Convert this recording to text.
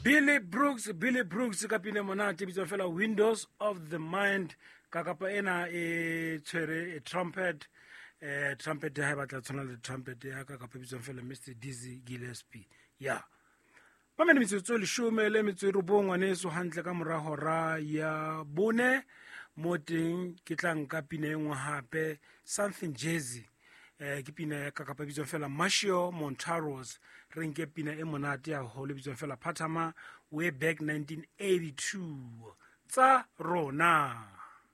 Billy Brooks ka pina monate bitso fela Windows of the Mind ka kapa ena tshwere trumpet trumpet ha batla tsona le trumpet ya ka kapa bitso fela Mr Dizzy Gillespie ya ba mene metsotso le shume le metsotso bongwane so hantle ka morago ra ya bone mo teng ke tlang ka pina engwe hape Something Jazzy ke pina ka kapa bitso fela Marcio Montaros re nke pina e monate ya ho le bitso fela Phatama way back 1982 tsa rona.